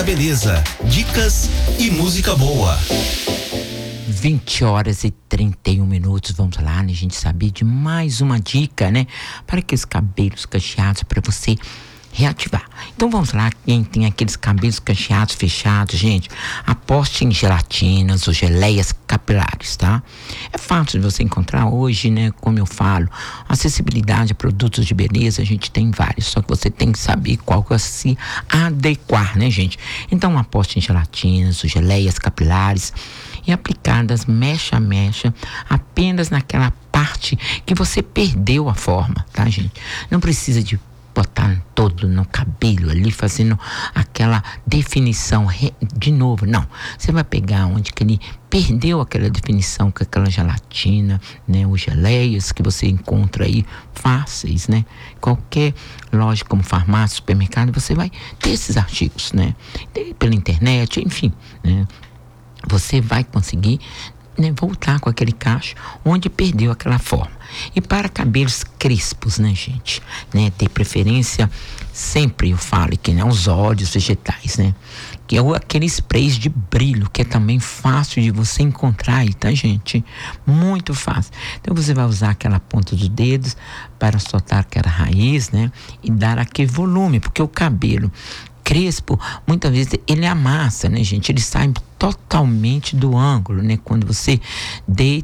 beleza, dicas e música boa. 20h31. Vamos lá, né, gente, saber de mais uma dica, né, para aqueles cabelos cacheados, para você reativar. Então vamos lá, quem tem aqueles cabelos cacheados fechados, gente, aposte em gelatinas ou geleias capilares, tá? É fácil de você encontrar hoje, né? Como eu falo, acessibilidade a produtos de beleza, a gente tem vários, só que você tem que saber qual que é se adequar, né, gente? Então aposte em gelatinas ou geleias capilares e aplicadas mecha a mecha apenas naquela parte que você perdeu a forma, tá, gente? Não precisa de botar todo no cabelo ali, fazendo aquela definição de novo, não. Você vai pegar onde que ele perdeu aquela definição com aquela gelatina, né? Os geleias que você encontra aí fáceis, né? Qualquer loja como farmácia, supermercado, você vai ter esses artigos, né? Pela internet, enfim, né? Você vai conseguir, né, voltar com aquele cacho onde perdeu aquela forma. E para cabelos crespos, né, gente, né, ter preferência sempre, eu falo que, né, os óleos vegetais, né, que é aquele sprays de brilho, que é também fácil de você encontrar aí, tá, gente? Muito fácil. Então você vai usar aquela ponta dos dedos para soltar aquela raiz, né, e dar aquele volume, porque o cabelo crespo, muitas vezes ele amassa, né, gente? Ele sai totalmente do ângulo, né? Quando você